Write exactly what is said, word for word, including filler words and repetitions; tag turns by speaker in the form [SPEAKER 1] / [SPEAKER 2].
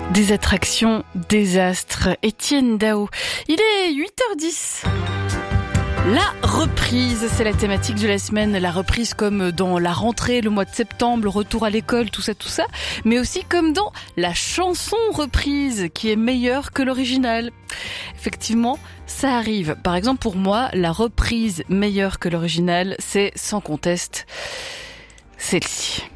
[SPEAKER 1] Des attractions, désastres. Étienne Dao. Il est huit heures dix. La reprise, c'est la thématique de la semaine. La reprise comme dans la rentrée, le mois de septembre, le retour à l'école, tout ça, tout ça. Mais aussi comme dans la chanson reprise qui est meilleure que l'original. Effectivement, ça arrive. Par exemple, pour moi, la reprise meilleure que l'original, c'est sans conteste celle-ci.